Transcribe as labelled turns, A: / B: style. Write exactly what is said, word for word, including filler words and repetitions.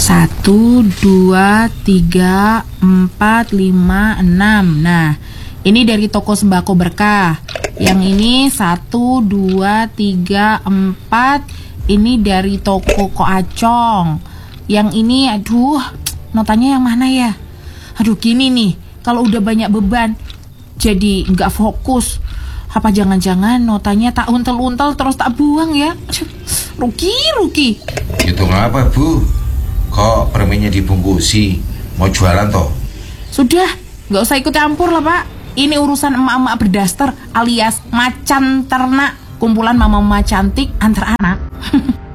A: Satu, dua, tiga, empat, lima, enam. Nah, ini dari toko sembako berkah. Yang ini satu, dua, tiga, empat. Ini dari toko Koacong. Yang ini, aduh, notanya yang mana ya? Aduh, gini nih, kalau udah banyak beban, jadi nggak fokus. Apa jangan-jangan notanya tak untel-untel terus tak buang ya? Rugi, rugi.
B: Itu ngapa, Bu? Kok permennya dibungkusi? Mau jualan toh?
A: Sudah, nggak usah ikut campur lah, Pak. Ini urusan emak-emak berdaster alias macan ternak. Kumpulan mama-mama cantik antar anak.